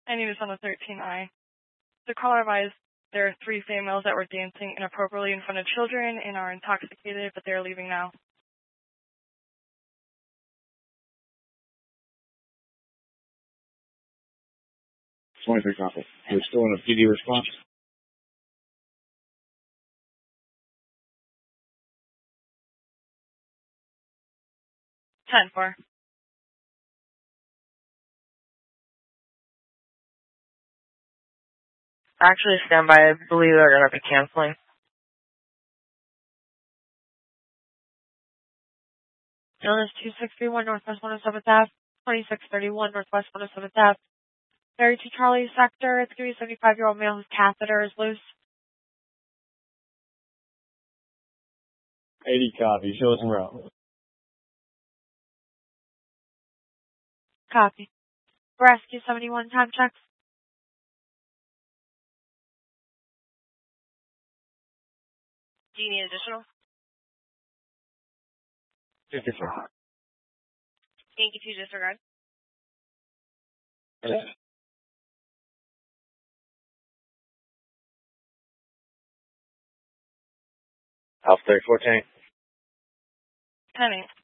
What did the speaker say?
I need this on the 13I. The caller advised there are 3 females that were dancing inappropriately in front of children and are intoxicated, but they're leaving now. 23 copy. We're still in a PD response. 10-4. Actually, stand by. I believe they're going to be canceling. Illness 2631 Northwest 107th Ave, 2631 Northwest 107th Ave. 32 Charlie sector. It's going to be a 75-year-old male whose catheter is loose. 80 copy. Show us en route. Copy. Rescue 71 time checks. Do you need additional? 54. Thank you to disregard. Okay. Alpha 34 tank. 10-8.